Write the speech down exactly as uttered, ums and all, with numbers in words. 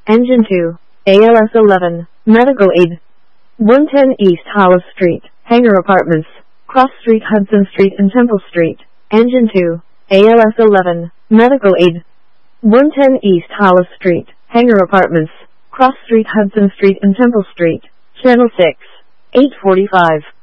Engine two, A L S eleven, Medical Aid. one ten East Hollis Street, Hangar Apartments, Cross Street, Hudson Street and Temple Street. Engine two, A L S eleven, Medical Aid. one ten East Hollis Street, Hangar Apartments, Cross Street, Hudson Street and Temple Street. Channel six, eight forty-five.